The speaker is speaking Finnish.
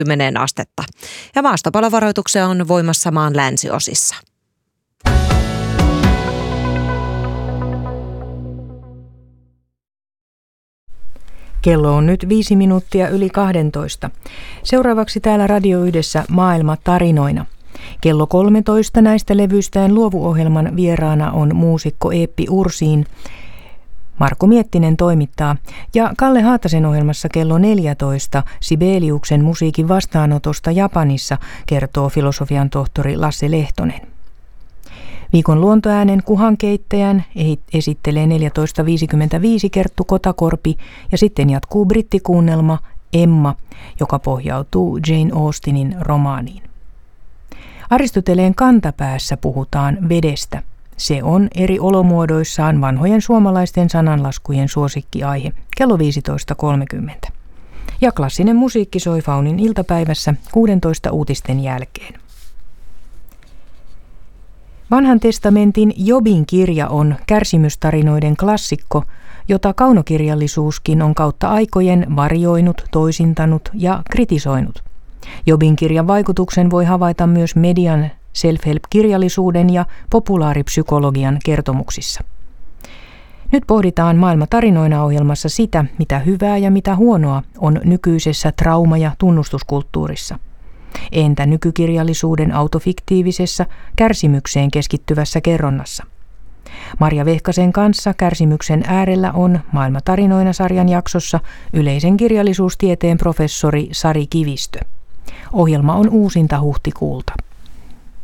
10 astetta. Ja maastopalovaroituksia on voimassa maan länsiosissa. Kello on nyt 5 minuuttia yli 12. Seuraavaksi täällä Radio Yhdessä Maailma tarinoina. Kello 13 näistä levyistään luovuohjelman vieraana on muusikko Eeppi Ursiin. Marko Miettinen toimittaa ja Kalle Haatasen ohjelmassa kello 14 Sibeliuksen musiikin vastaanotosta Japanissa kertoo filosofian tohtori Lasse Lehtonen. Viikon luontoäänen kuhankeittäjän esittelee 14.55 Kerttu Kotakorpi ja sitten jatkuu brittikuunnelma Emma, joka pohjautuu Jane Austinin romaaniin. Aristoteleen kantapäässä puhutaan vedestä. Se on eri olomuodoissaan vanhojen suomalaisten sananlaskujen suosikkiaihe kello 15.30. Ja klassinen musiikki soi Faunin iltapäivässä 16 uutisten jälkeen. Vanhan testamentin Jobin kirja on kärsimystarinoiden klassikko, jota kaunokirjallisuuskin on kautta aikojen varjoinut, toisintanut ja kritisoinut. Jobin kirjan vaikutuksen voi havaita myös median self-help-kirjallisuuden ja populaaripsykologian kertomuksissa. Nyt pohditaan Maailma tarinoina -ohjelmassa sitä, mitä hyvää ja mitä huonoa on nykyisessä trauma- ja tunnustuskulttuurissa. Entä nykykirjallisuuden autofiktiivisessa, kärsimykseen keskittyvässä kerronnassa? Marja Vehkasen kanssa Kärsimyksen äärellä on Maailma tarinoina -sarjan jaksossa yleisen kirjallisuustieteen professori Sari Kivistö. Ohjelma on uusinta huhtikuulta.